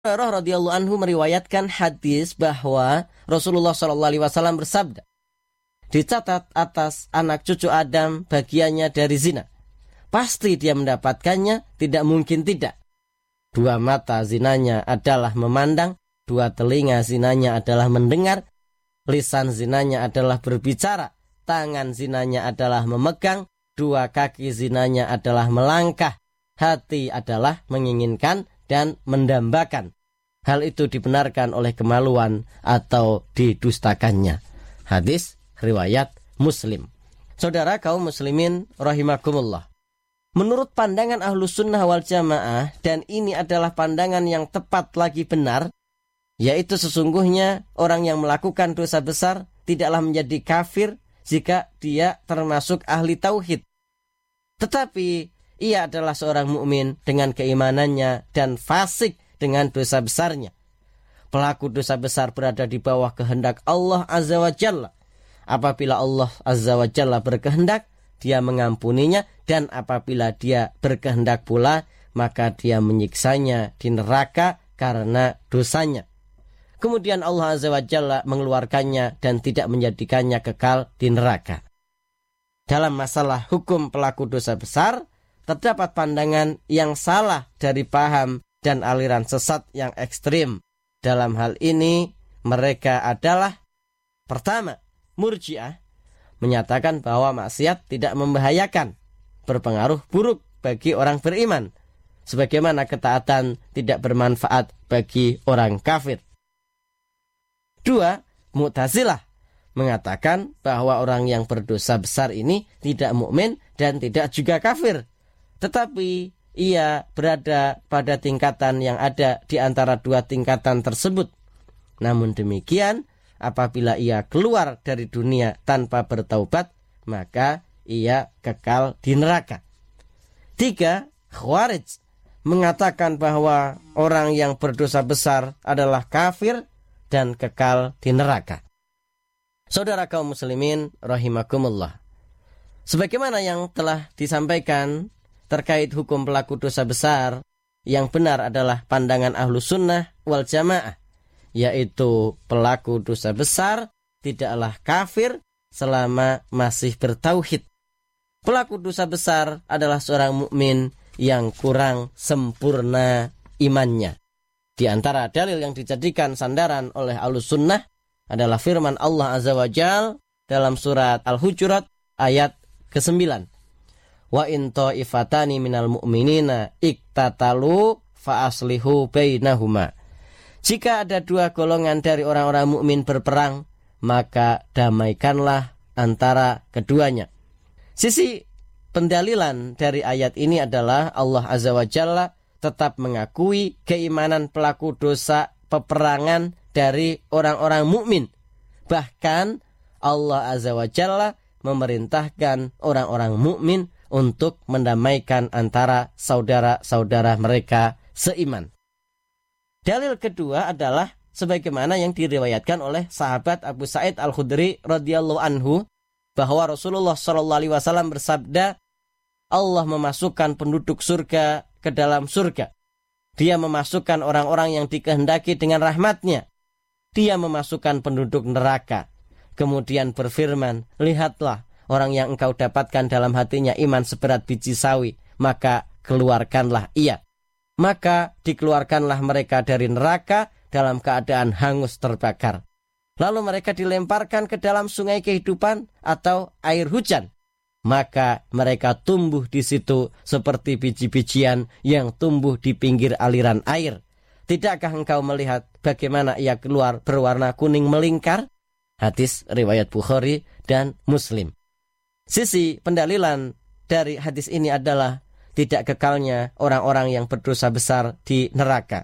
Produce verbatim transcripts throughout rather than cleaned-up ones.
Hurairah radhiyallahu anhu meriwayatkan hadis bahwa Rasulullah shallallahu alaihi wasallam bersabda, dicatat atas anak cucu Adam bagiannya dari zina. Pasti dia mendapatkannya, tidak mungkin tidak. Dua mata zinanya adalah memandang, dua telinga zinanya adalah mendengar, lisan zinanya adalah berbicara, tangan zinanya adalah memegang, dua kaki zinanya adalah melangkah, hati adalah menginginkan dan mendambakan. Hal itu dibenarkan oleh kemaluan atau didustakannya. Hadis riwayat Muslim. Saudara kaum muslimin rahimakumullah. Menurut pandangan Ahlus Sunnah wal Jamaah, dan ini adalah pandangan yang tepat lagi benar, yaitu sesungguhnya orang yang melakukan dosa besar tidaklah menjadi kafir jika dia termasuk ahli tauhid. Tetapi ia adalah seorang mukmin dengan keimanannya dan fasik dengan dosa besarnya. Pelaku dosa besar berada di bawah kehendak Allah Azza wa Jalla. Apabila Allah Azza wa Jalla berkehendak, dia mengampuninya, dan apabila dia berkehendak pula, maka dia menyiksanya di neraka karena dosanya. Kemudian Allah Azza wa Jalla mengeluarkannya dan tidak menjadikannya kekal di neraka. Dalam masalah hukum pelaku dosa besar, terdapat pandangan yang salah dari paham dan aliran sesat yang ekstrim. Dalam hal ini, mereka adalah pertama, Murji'ah, menyatakan bahwa maksiat tidak membahayakan, berpengaruh buruk bagi orang beriman, sebagaimana ketaatan tidak bermanfaat bagi orang kafir. Dua, Mu'tazilah, mengatakan bahwa orang yang berdosa besar ini tidak mukmin dan tidak juga kafir, tetapi ia berada pada tingkatan yang ada di antara dua tingkatan tersebut. Namun demikian, apabila ia keluar dari dunia tanpa bertaubat, maka ia kekal di neraka. Tiga, Khawarij, mengatakan bahwa orang yang berdosa besar adalah kafir dan kekal di neraka. Saudara kaum muslimin rahimakumullah. Sebagaimana yang telah disampaikan terkait hukum pelaku dosa besar, yang benar adalah pandangan Ahlus Sunnah wal Jamaah, yaitu pelaku dosa besar tidaklah kafir selama masih bertauhid. Pelaku dosa besar adalah seorang mukmin yang kurang sempurna imannya. Di antara dalil yang dijadikan sandaran oleh Ahlus Sunnah adalah firman Allah Azza wa Jalla dalam surat Al-Hujurat ayat kesembilan. Wa in ta'ifatani minal mu'minina iktatalu fa aslihu bainahuma. Jika ada dua golongan dari orang-orang mukmin berperang, maka damaikanlah antara keduanya. Sisi pendalilan dari ayat ini adalah Allah Azza wa Jalla tetap mengakui keimanan pelaku dosa peperangan dari orang-orang mukmin. Bahkan Allah Azza wa Jalla memerintahkan orang-orang mukmin untuk mendamaikan antara saudara-saudara mereka seiman. Dalil kedua adalah sebagaimana yang diriwayatkan oleh sahabat Abu Sa'id Al-Khudri radhiyallahu anhu, bahwa Rasulullah shallallahu alaihi wasallam bersabda, Allah memasukkan penduduk surga ke dalam surga. Dia memasukkan orang-orang yang dikehendaki dengan rahmatnya. Dia memasukkan penduduk neraka. Kemudian berfirman, lihatlah, orang yang engkau dapatkan dalam hatinya iman seberat biji sawi, maka keluarkanlah ia. Maka dikeluarkanlah mereka dari neraka dalam keadaan hangus terbakar. Lalu mereka dilemparkan ke dalam sungai kehidupan atau air hujan. Maka mereka tumbuh di situ seperti biji-bijian yang tumbuh di pinggir aliran air. Tidakkah engkau melihat bagaimana ia keluar berwarna kuning melingkar? Hadis riwayat Bukhari dan Muslim. Sisi pendalilan dari hadis ini adalah tidak kekalnya orang-orang yang berdosa besar di neraka.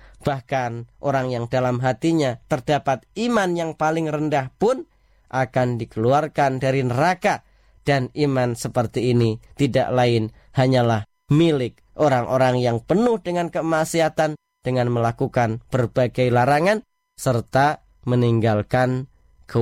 Bahkan orang yang dalam hatinya terdapat iman yang paling rendah pun akan dikeluarkan dari neraka. Dan iman seperti ini tidak lain hanyalah milik orang-orang yang penuh dengan kemaksiatan, dengan melakukan berbagai larangan serta meninggalkan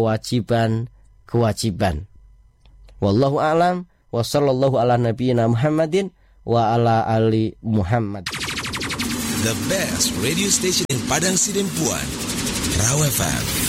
kewajiban-kewajiban. Wallahu a'lam wa sallallahu ala nabiyyina Muhammadin wa ala ali Muhammad. the best radio station in Padang Sidempuan, Raw F M.